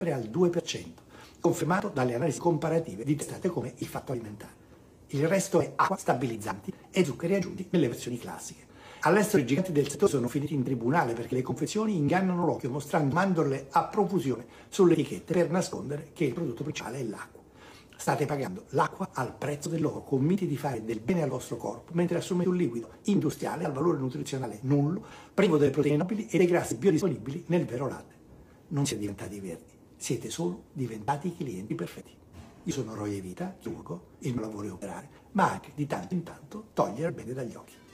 al 2%, confermato dalle analisi comparative di testate come Il Fatto Alimentare. Il resto è acqua, stabilizzanti e zuccheri aggiunti nelle versioni classiche. All'estero i giganti del settore sono finiti in tribunale perché le confezioni ingannano l'occhio mostrando mandorle a profusione sulle etichette per nascondere che il prodotto principale è l'acqua. State pagando l'acqua al prezzo dell'oro, convinti di fare del bene al vostro corpo, mentre assumete un liquido industriale dal valore nutrizionale nullo, privo delle proteine nobili e dei grassi biodisponibili nel vero latte. Non siete diventati verdi, siete solo diventati clienti perfetti. Io sono Roy Vita, chirurgo, il mio lavoro è operare, ma anche di tanto in tanto togliere il bene dagli occhi.